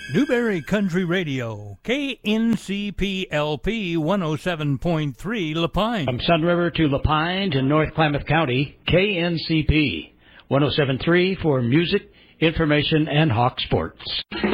Newberry Country Radio, KNCP-LP 107.3 La Pine. From Sun River to La Pine to North Klamath County, KNCP 107.3 for music, information, and hawk sports.